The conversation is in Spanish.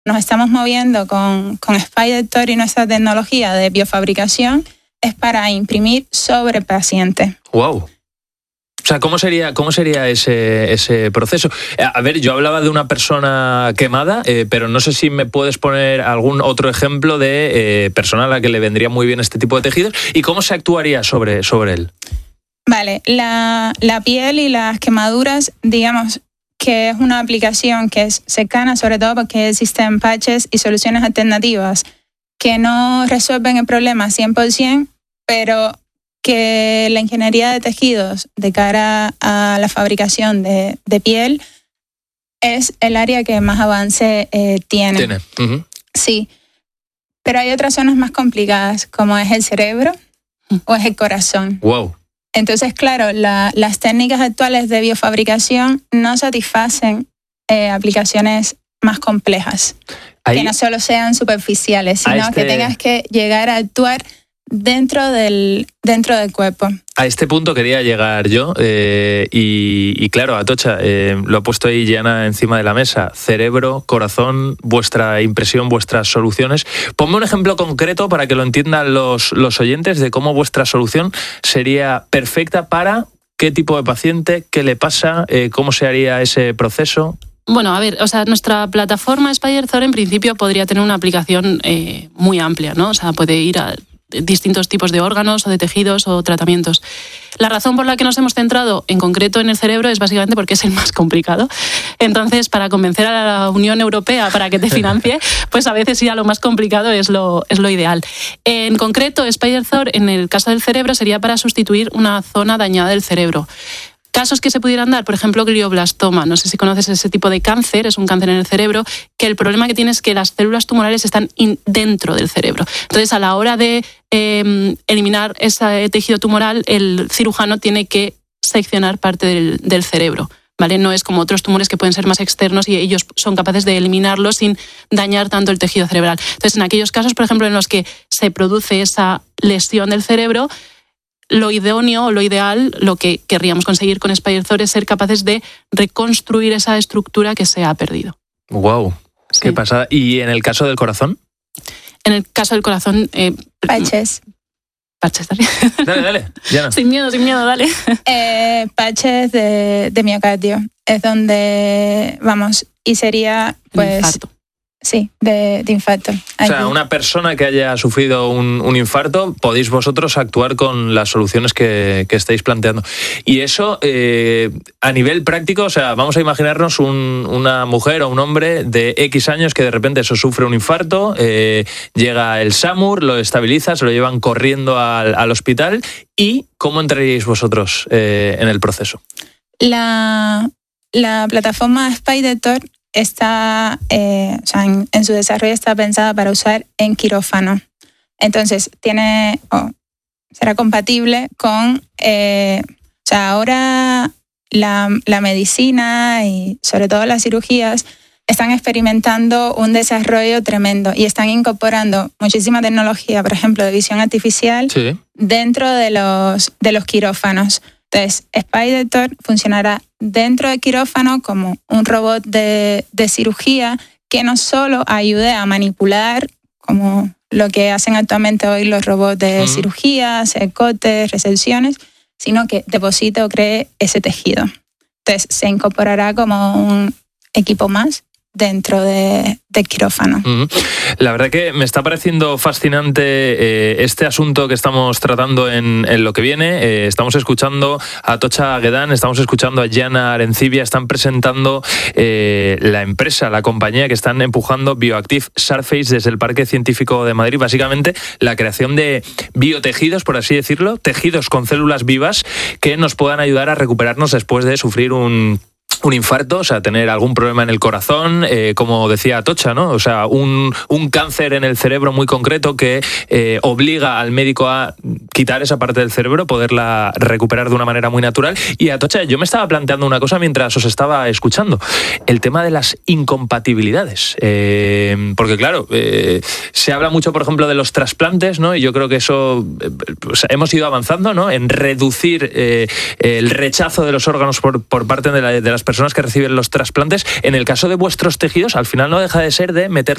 nos estamos moviendo con SpyDetector y nuestra tecnología de biofabricación es para imprimir sobre paciente. ¡Wow! O sea, ¿cómo sería ese proceso? A ver, yo hablaba de una persona quemada, pero no sé si me puedes poner algún otro ejemplo de persona a la que le vendría muy bien este tipo de tejidos y cómo se actuaría sobre él. Vale, la piel y las quemaduras, digamos que es una aplicación que es cercana, sobre todo porque existen patches y soluciones alternativas que no resuelven el problema 100%, pero que la ingeniería de tejidos de cara a la fabricación de piel es el área que más avance tiene. Uh-huh. Sí, pero hay otras zonas más complicadas, como es el cerebro o es el corazón. Wow. Entonces, claro, las técnicas actuales de biofabricación no satisfacen aplicaciones más complejas, que no solo sean superficiales, sino que tengas que llegar a actuar dentro del cuerpo. A este punto quería llegar yo y claro, Atocha, lo ha puesto ahí Gianna encima de la mesa. Cerebro, corazón, vuestra impresión, vuestras soluciones. Ponme un ejemplo concreto para que lo entiendan los oyentes de cómo vuestra solución sería perfecta para qué tipo de paciente, qué le pasa, cómo se haría ese proceso. Bueno, a ver, o sea, nuestra plataforma SpyDetector en principio podría tener una aplicación muy amplia, ¿no? O sea, puede ir a distintos tipos de órganos o de tejidos o tratamientos. La razón por la que nos hemos centrado en concreto en el cerebro es básicamente porque es el más complicado. Entonces, para convencer a la Unión Europea para que te financie, pues a veces ir a lo más complicado es lo ideal. En concreto, SpyDetector, en el caso del cerebro, sería para sustituir una zona dañada del cerebro. Casos que se pudieran dar, por ejemplo, glioblastoma. No sé si conoces ese tipo de cáncer, es un cáncer en el cerebro, que el problema que tiene es que las células tumorales están dentro del cerebro. Entonces, a la hora de eliminar ese tejido tumoral, el cirujano tiene que seccionar parte del cerebro, ¿vale? No es como otros tumores que pueden ser más externos y ellos son capaces de eliminarlos sin dañar tanto el tejido cerebral. Entonces, en aquellos casos, por ejemplo, en los que se produce esa lesión del cerebro, lo idóneo o lo ideal, lo que querríamos conseguir con SpyDetector es ser capaces de reconstruir esa estructura que se ha perdido. ¡Wow! Sí. ¿Qué pasa? ¿Y en el caso del corazón? En el caso del corazón... Patches. Patches, dale. Dale, Gianna. Sin miedo, dale. Patches de miocardio. Es donde, vamos, y sería, pues... Infarto. Sí, de infarto. O sea, una persona que haya sufrido un infarto, podéis vosotros actuar con las soluciones que estáis planteando. Y eso, a nivel práctico, o sea, vamos a imaginarnos una mujer o un hombre de X años que de repente eso sufre un infarto, llega el SAMUR, lo estabiliza, se lo llevan corriendo al hospital. ¿Y cómo entraríais vosotros en el proceso? La plataforma SpyDetector está, o sea, en su desarrollo está pensada para usar en quirófano. Entonces, será compatible con... o sea, ahora la medicina y sobre todo las cirugías están experimentando un desarrollo tremendo y están incorporando muchísima tecnología, por ejemplo, de visión artificial dentro de los quirófanos. Entonces, SpyDetector funcionará dentro del quirófano como un robot de cirugía que no solo ayude a manipular, como lo que hacen actualmente hoy los robots de cirugía, hacer cortes, resecciones, sino que deposite o cree ese tejido. Entonces, se incorporará como un equipo más dentro del quirófano. La verdad que me está pareciendo fascinante este asunto que estamos tratando en lo que viene. Estamos escuchando a Atocha Gedan, estamos escuchando a Gianna Arencibia, están presentando la empresa, la compañía que están empujando Bioactive Surface desde el Parque Científico de Madrid. Básicamente la creación de biotejidos, por así decirlo, tejidos con células vivas que nos puedan ayudar a recuperarnos después de sufrir un infarto, o sea, tener algún problema en el corazón, como decía Atocha, ¿no? O sea, un cáncer en el cerebro muy concreto que obliga al médico a quitar esa parte del cerebro, poderla recuperar de una manera muy natural. Y Atocha, yo me estaba planteando una cosa mientras os estaba escuchando, el tema de las incompatibilidades, porque claro, se habla mucho, por ejemplo, de los trasplantes, ¿no? Y yo creo que eso, pues, hemos ido avanzando, ¿no? En reducir el rechazo de los órganos por parte de las personas que reciben los trasplantes. En el caso de vuestros tejidos, al final no deja de ser de meter